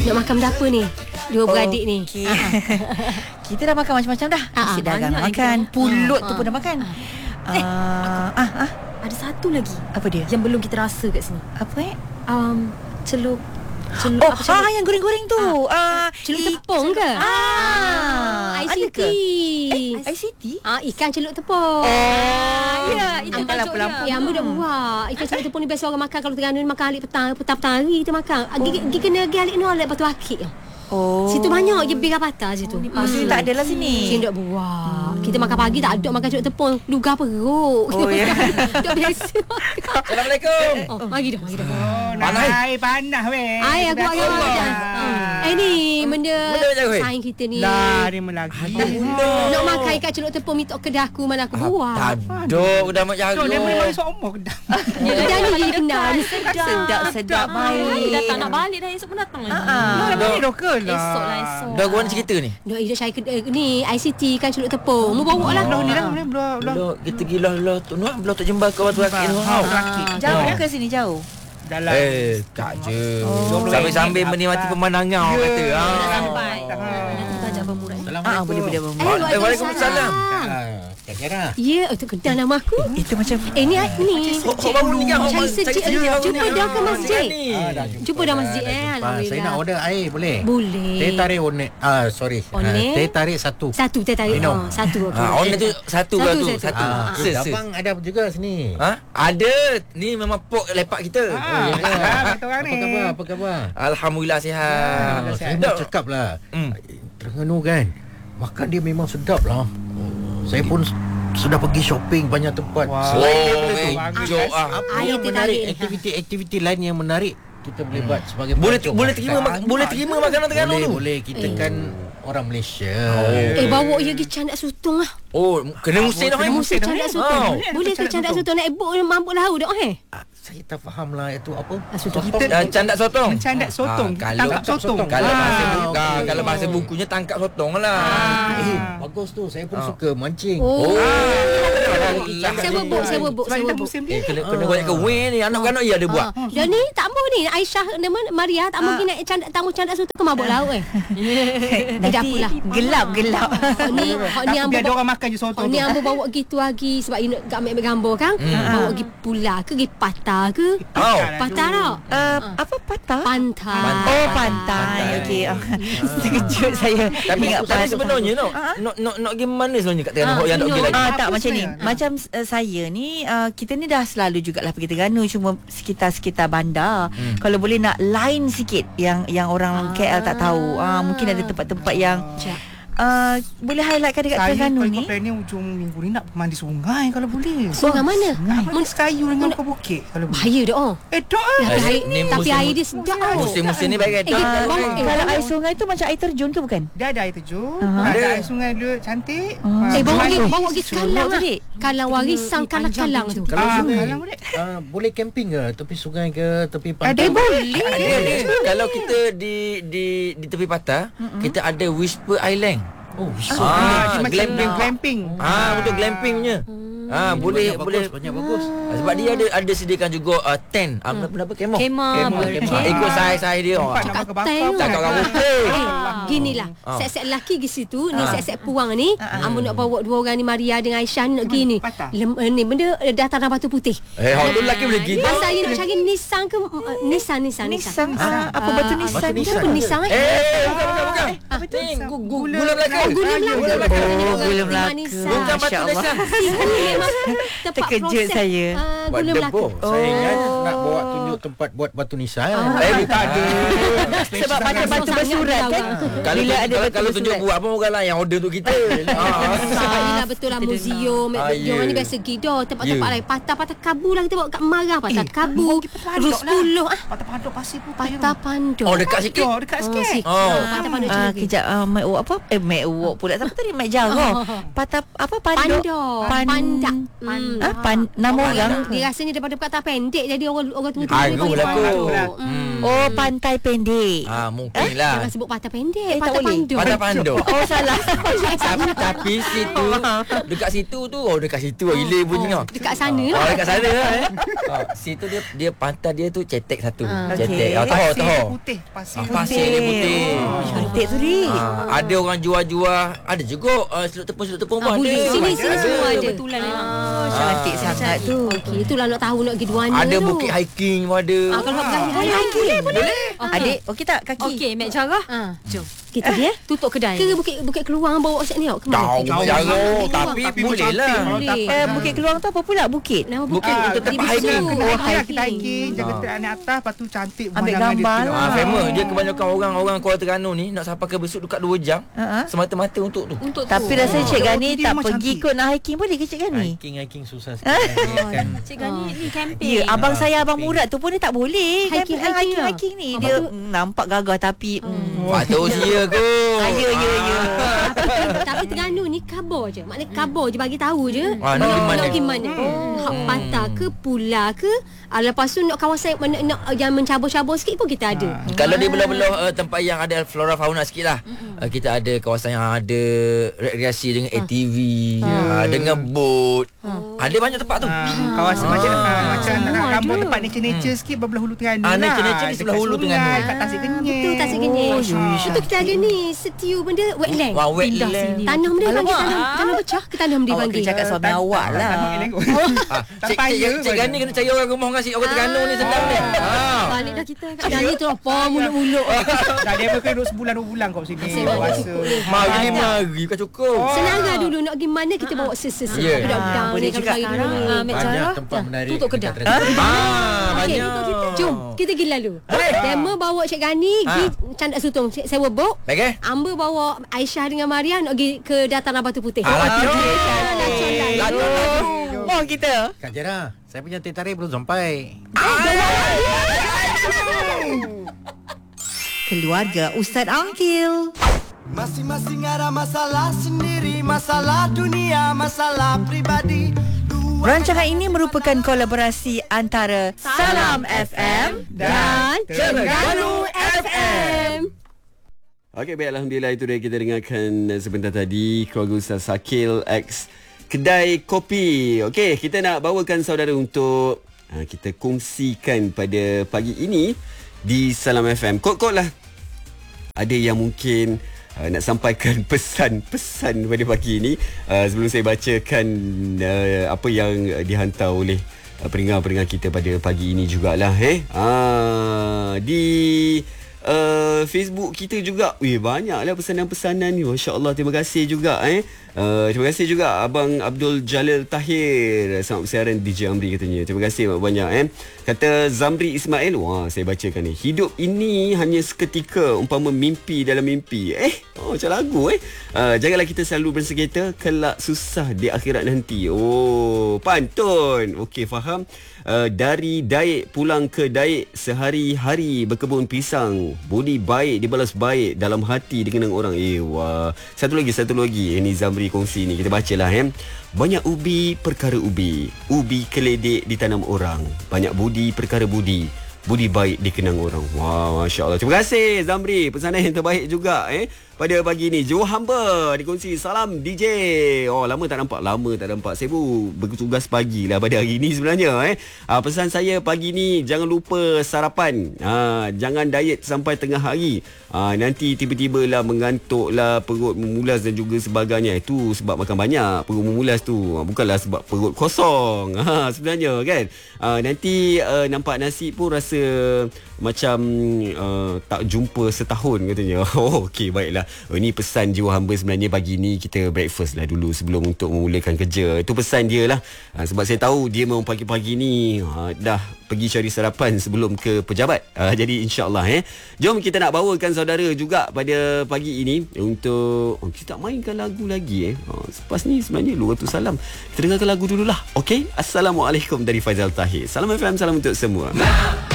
Nak makan berapa ni? Dua beradik ni. Kita dah makan macam-macam dah. Nasi dagang makan, pulut tu pun dah makan. Ada satu lagi. Apa dia? Yang belum kita rasa kat sini. Apa Celup. Yang goreng-goreng tu. Celup tepung ke? ICT. ICT? Ikan celup tepung. Ya, itu kan lampu-lampu. Yang mudah buat. Ikan celup tepung ni biasa orang makan kalau Terengganu ni makan alik petang hari kita makan. Gigi kena pergi alik nolak lepas tu akik. Situ banyak je bira patah situ. Sini tak ada lah sini. Sini tak buat. Kita makan pagi tak ada makan celup tepung. Lugar perut. Ya. Tak biasa. Assalamualaikum. Mari dah. Panas weh. Aku agak ni benda saing kita ni. Lah dia melagi. Nak makan ikan celup tepung minta kedah aku mana aku buat. Taduk dah mak jaga. Dia boleh masuk umur kedah. Kedah ni jadi kenal. Sedap baik. Dah tak nak balik dah, esok pun datang lagi. Esok lah. Dah gua nak cerita ni. Ida saya ni ICT kan celup tepung. Mu bawa lah. Belum kita gila tu nak belum tak jumpa kau batu rakit tu. Jauh ke sini jauh? Dalam. Tak je. Sambil-sambil menikmati pemandangan orang kata. Sampai. Kita ajak bermurai. Boleh. Waalaikumsalam. Kira. Ya, tu kedah nama aku. Itu macam Ni baru ni kan. cari sejik. Jumpa dah ke masjid. Jumpa dah masjid Alhamdulillah. Saya nak order air boleh? Boleh. Teh tarik onek. Sorry. Onek? Teh tarik satu. Satu teh tarik. Minum. Satu. Onek tu satu lah tu. Satu. Abang ada juga sini. Ada. Ni memang pok lepak kita. Apa khabar? Alhamdulillah sihat. Saya nak cakap lah. Terengganu kan, makan dia memang sedap lah. Saya pun sudah pergi shopping banyak tempat. Selain daripada tu, apa yang menarik, aktiviti lain yang menarik kita boleh buat sebagai boleh terima makanan Terengganu tu. Boleh, kita kan orang Malaysia. Bawa je pergi candak sutong lah. Kena musim dah. Musim candak sutong. Boleh ke candak sutong nak ebok mabuk laut dah Saya tak faham lah itu apa. Candak sotong. Candak sotong. Tangkap sotong. Kalau bahasa bukunya tangkap sotong lah. Bagus tu. Saya pun suka mancing. Saya bubuk. Kena banyak kewin ni. Anak-anak ia ada buat. Dan ni tak mau ni Aisyah Maria tak mau nak candak sutong ke mabuk laut Tidak apalah. Gelap. Ni biar dia orang makan je sotong. Ni ambo bawa gitu lagi sebab ini nak ambil gambar kan. Bawa pergi pula ke pergi patah ke? Patah tak? Apa patah? Pantai. Pantai. Okey. Terkejut saya. Tapi sebenarnya nak pergi mana sebenarnya kat Terengganu yang nak pergi lagi? Tak macam ni. Macam saya ni kita ni dah selalu jugalah pergi Terengganu, cuma sekitar bandar. Kalau boleh nak lain sikit yang orang KL tak tahu. Mungkin ada tempat-tempat yang boleh highlightkan dekat Terengganu ni. Saya plan ni ujung minggu ni nak mandi sungai kalau boleh. Sungai mana? Mandi kayu dengan muka bukit kalau boleh. Bahaya dah. Tapi air dia sedap. Musim-musim ni baik kata. Kalau air sungai tu macam air terjun ke bukan? Dia ada air terjun. Ada air sungai dia cantik. Bawa pergi kalang warisan kalang tu. Kalau sungai boleh camping ke tepi sungai ke tepi pantai? Boleh. Ada. Kalau kita di tepi patah, kita ada Whisper Island. Glamping. Betul glampingnya. Boleh banyak bagus. Sebab dia ada sediakan juga tent. Apa kemah. Ikut saiz dia. Cakap orang ginilah. Set-set lelaki di situ, ni set-set puang ni. Ambo nak bawa dua orang ni Maria dengan Aisyah nak gini. Ni benda dataran batu putih. Hak tu lelaki boleh gitu. Saya nak cari Nissan ke Nissan. Apa batu Nissan? Apa Nissan Bukan. Gula Melaka. Gula Melaka. Bukan batu Nissan. Terkejut saya. Gula Melaka. Saya ingat nak bawa tunjuk tempat buat batu nisan. Tak ada. Sebab macam batu bersurat kan. Kalau tunjuk buat apa orang lain yang order untuk kita. Sebab inilah betul lah museum. Yang ni biasa pergi dah. Tempat-tempat lain. Patah kabu lah kita bawa kat Marah. Patah kabu. Rus 10. Patah Pandok Pasir Putih. Patah Pandok. Dekat sikit. Dekat sikit. Patah Pandok juga. Kejap Mek Wok apa? Mek Wok pula. Siapa tadi? Mek Jarrah. Patah apa? Pandok. Pandak. Nama orang. Dia rasanya daripada kata pendek jadi orang tu. Aku. Pantai pendek. pendek. Mungkin lah. Jangan sebut patah pendek, tak patah boleh. panduk. Patah panduk. Oh salah. Tapi situ, dekat situ tu, dekat situ gila bunyi kau. Dekat sana lah. Dekat sana lah situ dia pantai dia tu cetek satu. Cetek. Pasir dia Tahu. putih. Pasir Pasir dia putih. Cantik tu ni. Ada orang jual-jual, ada juga seluk tepung pun ada. Sini semua ada. Kebetulan memang. Cantik sangat tu. Okey, itulah nak tahu nak pergi dua mana Ada tu. bukit hiking pun ada. Kalau nak pergi hiking boleh. Adik, okey tak kaki? Okey, Mek Cara. Jom. Kita dia Tutup kedai. ke bukit keluar bawa set ni ke mana? Tahu cara, tapi boleh lah. Bukit Keluang tu apa pula bukit? Nama Bukit untuk tempat hiking. Kita hiking, jaga naik atas, lepas tu cantik Ambil pemandangan gambar dia tu. lah. Famous. Dia kebanyakan orang Kuala Terengganu ni nak sampai ke Besut dekat 2 jam. Semata-mata untuk tu. Untuk Tapi rasa Cik Gani Dia tak memang pergi cantik. kot nak hiking boleh ke Cik Gani? Hiking susah sikit. Cik Gani ni camping. Ya, abang saya Abang Murad tu pun dia tak boleh Hiking ni. Dia nampak gagah tapi Patut usia kot. Ya. Tapi Terengganu ni kabar je. Maknanya kabar je bagi tahu je. Nak pergi mana. Hak pantai ke pula ke. Lepas tu nak kawasan nak yang mencabur-cabur sikit pun kita ada. Kalau di belah-belah tempat yang ada flora fauna sikit lah. Kita ada kawasan yang ada rekreasi dengan ATV, dengan boat. Ada banyak tempat tu. Kawasan macam nak rambut tempat nature sikit bebelah Hulu Terengganu lah. Nature ni sebelah Hulu Terengganu. Dekat Tasik Kenyir. Betul Tasik Kenyir. Itu kita ada ni setiu benda wetland. Wetland. Tanam dia panggil tanam pecah ke tanam dia awak panggil. kena cakap suami awak lah. Cik Gani kena cari orang rumah kasi orang Terengganu ni sedang ni. Balik dah kita. Cik Gani tu apa mulut-mulut. Dah dia kena duduk sebulan 2 bulan kat sini. Puasa. Mari bukan cukup. Senara dulu nak pergi mana kita bawa budak-budak boleh ni juga kalau hari dulu. Mek Banyak Cara. tempat menarik. Tutup kedai. Okey, jom kita pergi lalu. Demo bawa Cik Gani pergi Candak Sutong sewa bot. Baik. Amba bawa Aisyah dengan Maria nak pergi ke Dataran Batu Putih. Laju. Mau kita. Kak Jera, saya punya teh tarik belum sampai. Keluarga Ustaz Angkil. Masing-masing ada masalah sendiri, masalah dunia, masalah pribadi. Rancangan ini merupakan kolaborasi antara Salam FM dan Terengganu FM. Okey, baik, alhamdulillah itu dia kita dengarkan sebentar tadi keluarga Ustaz Akil X Kedai Kopi. Okey, kita nak bawakan saudara untuk kita kongsikan pada pagi ini di Salam FM. Kod-kod lah. Ada yang mungkin nak sampaikan pesan-pesan pada pagi ini. Sebelum saya bacakan apa yang dihantar oleh pendengar-pendengar kita pada pagi ini jugalah. Di Facebook kita juga banyaklah pesanan-pesanan ni. Masya-Allah, terima kasih juga terima kasih juga Abang Abdul Jalil Tahir. Selamat bersiaran DJ Amri katanya. Terima kasih banyak Kata Zamri Ismail, saya bacakan ni. Hidup ini hanya seketika, umpama mimpi dalam mimpi. Macam lagu janganlah kita selalu bersengketa, kelak susah di akhirat nanti. Pantun. Okey, faham. Dari Daik pulang ke Daik, sehari-hari berkebun pisang, budi baik dibalas baik, dalam hati dengan orang. Satu lagi ini Zamri kongsi ni, kita bacalah. Banyak ubi perkara ubi, ubi keledek ditanam orang. Banyak budi perkara budi, budi baik dikenang orang. Masya Allah. Terima kasih Zamri, pesanan yang terbaik juga pada pagi ni. Jiwa hamba dikongsi. Salam DJ. Lama tak nampak. Saya pun bertugas pagi lah pada hari ni sebenarnya. Pesan saya pagi ni, jangan lupa sarapan. Jangan diet sampai tengah hari. Nanti tiba-tiba lah mengantuk lah, perut memulas dan juga sebagainya. Itu sebab makan banyak perut memulas tu, bukanlah sebab perut kosong. Sebenarnya kan. Nanti nampak nasi pun rasa macam tak jumpa setahun katanya. Okey, baiklah. Ini pesan jiwa hamba sebenarnya. Pagi ni kita breakfast lah dulu sebelum untuk memulakan kerja. Itu pesan dia lah. Sebab saya tahu dia memang pagi-pagi ni dah pergi cari sarapan sebelum ke pejabat. Jadi insyaAllah jom kita nak bawakan saudara juga pada pagi ini untuk kita tak mainkan lagu lagi selepas ni sebenarnya luar tu salam. Kita dengarkan lagu dululah. Okey, Assalamualaikum dari Faizal Tahir. Salam FM, salam untuk semua.